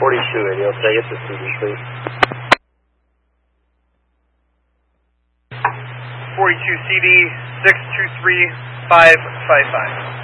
42 radio, say it's a CD, please. 42 CD 623555.